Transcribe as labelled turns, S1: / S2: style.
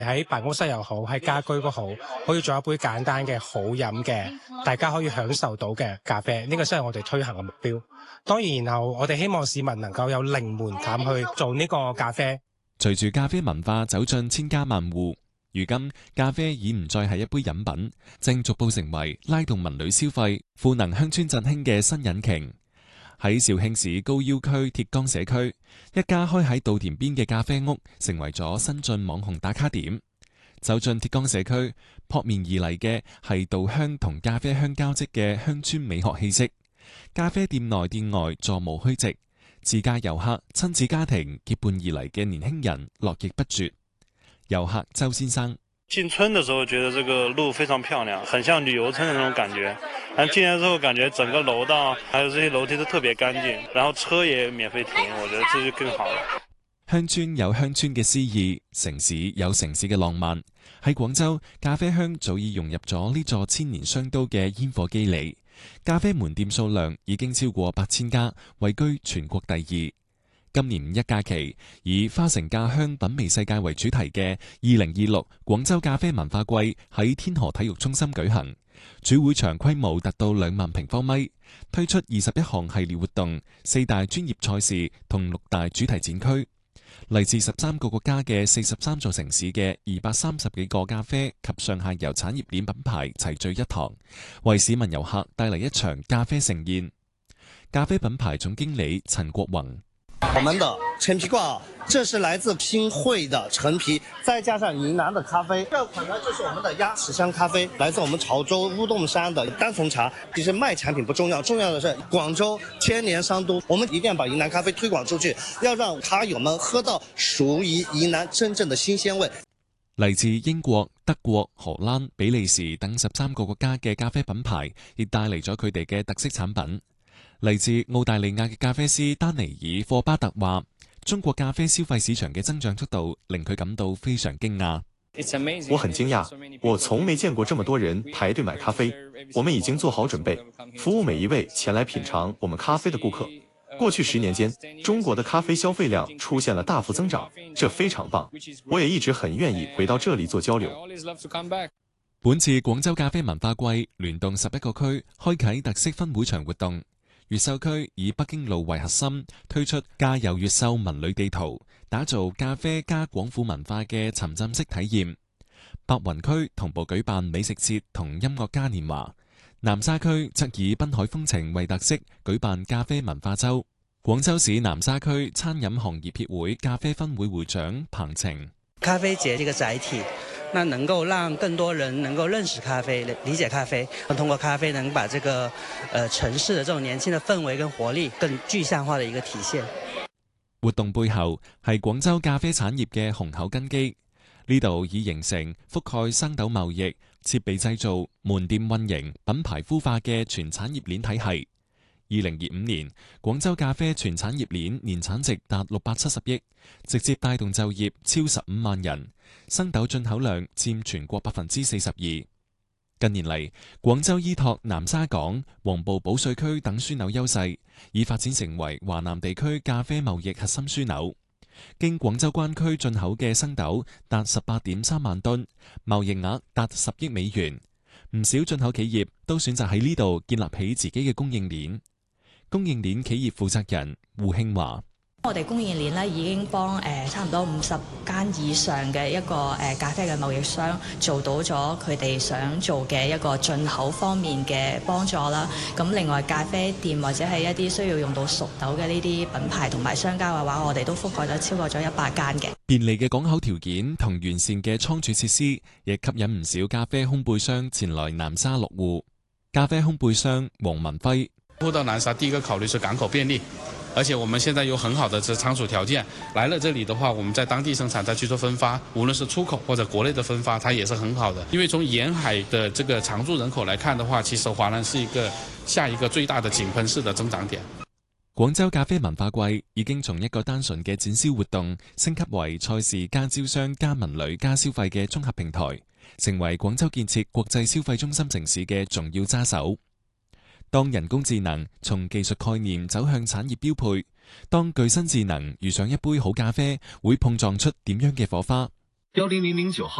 S1: 喺辦公室又好，喺家居都好，可以做一杯簡單嘅好飲嘅，大家可以享受到嘅咖啡，呢個先係我哋推行嘅目標。當然，然後我哋希望市民能夠有零門檻去做呢個咖啡。
S2: 隨住咖啡文化走進千家萬戶，如今咖啡已唔再係一杯飲品，正逐步成為拉動民旅消費、賦能鄉村振興嘅新引擎。喺肇慶市高要區鐵江社區，一家開喺稻田邊嘅咖啡屋，成為咗新晉網紅打卡點。走進鐵江社區，撲面而嚟嘅係稻香同咖啡香交織嘅鄉村美學氣息。咖啡店內店外座無虛席，自家遊客、親子家庭結伴而嚟嘅年輕人絡繹不絕。遊客周先生。
S3: 進村的時候覺得這個路非常漂亮，很像旅遊村的那種感覺。但進來之後感覺整個樓道還有這些樓梯都特別乾淨，然後車也免費停，我覺得這就更好了。
S2: 鄉村有鄉村嘅詩意，城市有城市嘅浪漫。喺廣州，咖啡香早已融入咗呢座千年商都嘅煙火肌裏。咖啡門店數量已經超過8000家，位居全國第2。今年五一假期，以花城咖香品味世界為主題嘅2026廣州咖啡文化季喺天河體育中心舉行。主會場規模達到2萬平方米，推出21項系列活動、4大專業賽事同6大主題展區。嚟自13個國家嘅43座城市嘅230幾個咖啡及上下游產業鏈品牌齊聚一堂，為市民遊客帶嚟一場咖啡盛宴。咖啡品牌總經理陳國宏。
S4: 我們的陳皮掛，這是來自新會的陳皮，再加上雲南的咖啡。這款呢就是我們的鴨屎香咖啡，來自我們潮州烏洞山的單叢茶。其實賣產品不重要，重要的是廣州千年商都，我們一定要把雲南咖啡推廣出去，要讓咖友們喝到屬於雲南真正的新鮮味。
S2: 嚟自英國、德國、荷蘭、比利時等13個國家嘅咖啡品牌，亦帶嚟咗佢哋嘅特色產品。嚟自澳大利亞嘅咖啡師丹尼爾霍巴特話，中國咖啡消費市場嘅增長速度令佢感到非常驚訝。
S5: 我很驚訝，我從沒見過這麼多人排隊買咖啡。我們已經做好準備，服務每一位前來品嘗我們咖啡的顧客。過去10年間，中國的咖啡消費量出現了大幅增長，這非常棒。我也一直很願意回到這裡做交流。
S2: 本次廣州咖啡文化季聯動11個區，開啟特色分會場活動。越秀區以北京路為核心，推出咖遊越秀文旅地圖，打造咖啡加廣府文化嘅沉浸式體驗。白雲區同步舉辦美食節同音樂嘉年華，南沙區則以濱海風情為特色，舉辦咖啡文化周。廣州市南沙區餐飲行業協會咖啡分會會長彭晴。
S6: 咖啡節這個載體，那能夠讓更多人能夠認識咖啡、理解咖啡，通過咖啡能把這個城市的這種年輕的氛圍跟活力更具象化的一個體現。
S2: 活動背後係廣州咖啡產業嘅雄厚根基，呢度已形成覆蓋生豆貿易、設備製造、門店運營、品牌孵化嘅全產業鏈體系。2025年，廣州咖啡全產業鏈年產值達670億，直接帶動就業超15萬人，生豆進口量佔全國42%。近年嚟，廣州依託南沙港、黃埔保稅區等樞紐優勢，已發展成為華南地區咖啡貿易核心樞紐。經廣州灣區進口嘅生豆達18.3萬噸，貿易額達10億美元。唔少進口企業都選擇喺呢度建立起自己嘅供應鏈。供應鏈企業負責人胡慶華。
S7: 我哋供應鏈咧已經幫差唔多50間以上嘅一個咖啡嘅貿易商做到咗佢哋想做嘅一個進口方面嘅幫助啦。咁另外咖啡店或者係一啲需要用到熟豆嘅呢啲品牌同埋商家嘅話，我哋都覆蓋咗超過咗100間嘅。
S2: 便利嘅港口條件同完善嘅倉儲設施，亦吸引唔少咖啡烘焙商前來南沙落戶。咖啡烘焙商黃文輝。
S8: 鋪到南沙，第一個考慮是港口便利，而且我們現在有很好的這倉儲條件。來了這裡的話，我們在當地生產再去做分發，無論是出口或者國內的分發，它也是很好的。因為從沿海的這個常住人口來看的話，其實華南是下一個最大的井噴式的增長點。
S2: 廣州咖啡文化季已經從一個單純嘅展銷活動升級為賽事加招商加文旅加消費嘅綜合平台，成為廣州建設國際消費中心城市嘅重要揸手。當人工智能從技術概念走向產業標配，當具身智能遇上一杯好咖啡，會碰撞出點樣嘅火花？
S9: 10009號。